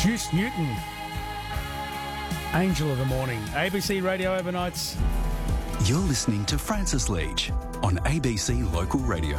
Juice Newton, Angel of the Morning, ABC Radio Overnights. You're listening to Francis Leach on ABC Local Radio.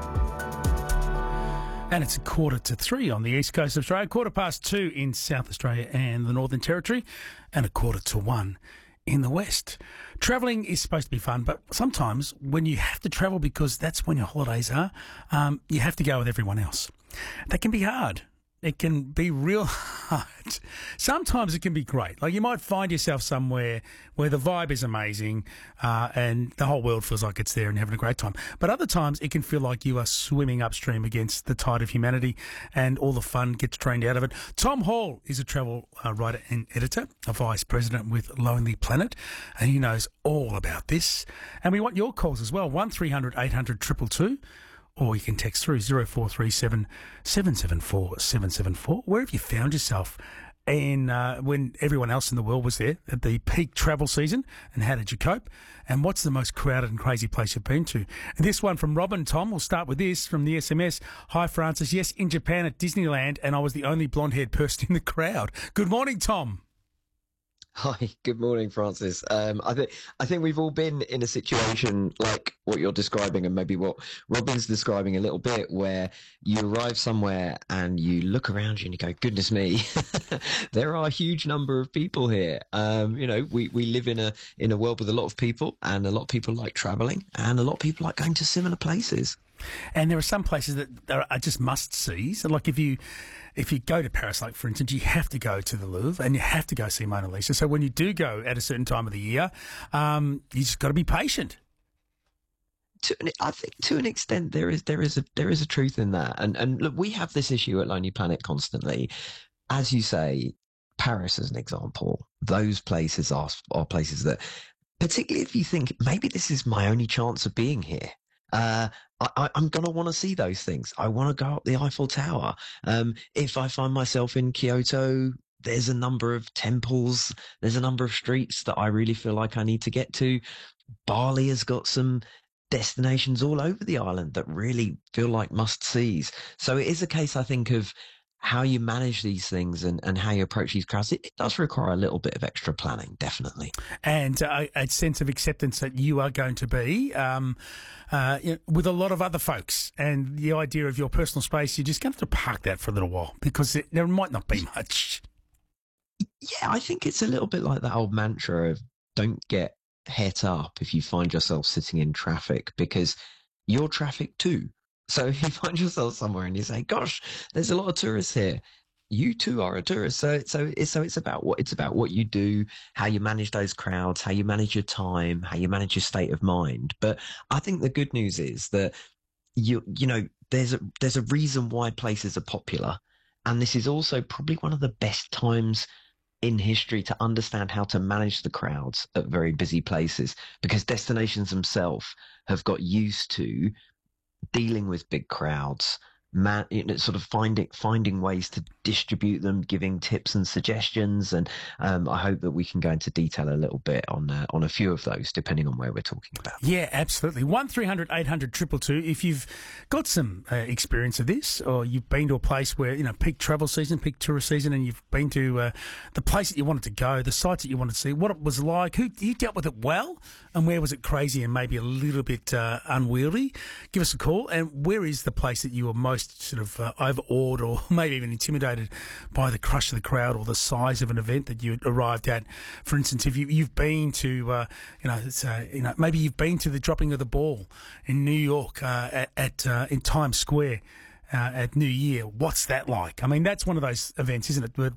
And it's 2:45 on the east coast of Australia, 2:02 in South Australia and the Northern Territory, and 1:45 in the West. Travelling is supposed to be fun, but sometimes when you have to travel because that's when your holidays are, you have to go with everyone else. That can be hard. It can be real hard. Sometimes it can be great. Like you might find yourself somewhere where the vibe is amazing and the whole world feels like it's there and you're having a great time. But other times it can feel like you are swimming upstream against the tide of humanity and all the fun gets drained out of it. Tom Hall is a travel writer and editor, a vice president with Lonely Planet, and he knows all about this. And we want your calls as well, 1300 800 222. Or you can text through 0437 774 774. Where have you found yourself in when everyone else in the world was there at the peak travel season? And how did you cope? And what's the most crowded and crazy place you've been to? And this one from Robin, Tom, we'll start with this from the SMS. Hi, Francis. Yes, in Japan at Disneyland, and I was the only blonde-haired person in the crowd. Good morning, Tom. Hi, good morning, Francis. I think we've all been in a situation like what you're describing and maybe what Robin's describing a little bit, where you arrive somewhere and you look around you and you go, goodness me, there are a huge number of people here. We live in a world with a lot of people, and a lot of people like traveling, and a lot of people like going to similar places. And there are some places that are just must-sees. Like if you go to Paris, like for instance, you have to go to the Louvre and you have to go see Mona Lisa. So when you do go at a certain time of the year, you just got to be patient. I think to an extent there is a truth in that. And look, we have this issue at Lonely Planet constantly. As you say, Paris as an example, those places are places that, particularly if you think maybe this is my only chance of being here, I'm going to want to see those things. I want to go up the Eiffel Tower. If I find myself in Kyoto, there's a number of temples, there's a number of streets that I really feel like I need to get to. Bali has got some destinations all over the island that really feel like must-sees. So it is a case, I think, of how you manage these things and how you approach these crowds. It does require a little bit of extra planning, definitely. And a sense of acceptance that you are going to be with a lot of other folks. And the idea of your personal space, you're just going to have to park that for a little while because there might not be much. Yeah, I think it's a little bit like that old mantra of don't get het up if you find yourself sitting in traffic, because you're traffic too. So if you find yourself somewhere and you say, gosh, there's a lot of tourists here, you too are a tourist. So it's about what you do, how you manage those crowds, how you manage your time, how you manage your state of mind. But I think the good news is that there's a reason why places are popular. And this is also probably one of the best times in history to understand how to manage the crowds at very busy places, because destinations themselves have got used to dealing with big crowds, sort of finding ways to distribute them, giving tips and suggestions, and I hope that we can go into detail a little bit on a few of those, depending on where we're talking about. Yeah, absolutely. 1300 800 222. If you've got some experience of this, or you've been to a place where peak travel season, peak tourist season, and you've been to the place that you wanted to go, the sites that you wanted to see, what it was like, who you dealt with it well, and where was it crazy and maybe a little bit unwieldy? Give us a call. And where is the place that you were most sort of overawed or maybe even intimidated by the crush of the crowd or the size of an event that you arrived at? For instance, if you've been to, maybe you've been to the dropping of the ball in New York in Times Square at New Year. What's that like? I mean, that's one of those events, isn't it,